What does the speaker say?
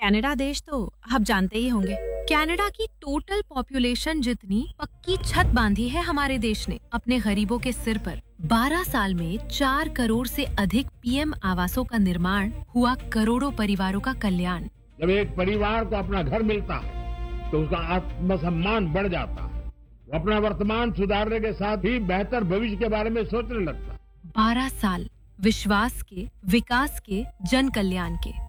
Canada देश तो आप जानते ही होंगे। कनाडा की टोटल पॉपुलेशन जितनी पक्की छत बांधी है हमारे देश ने अपने गरीबों के सिर पर। 12 साल में 4 करोड़ से अधिक पीएम आवासों का निर्माण हुआ, करोड़ों परिवारों का कल्याण। जब एक परिवार को अपना घर मिलता है तो उसका आत्मसम्मान बढ़ जाता है। वो अपना वर्तमान सुधारने के साथ ही बेहतर भविष्य के बारे में सोचने लगता है। 12 साल विश्वास के, विकास के, जन कल्याण के।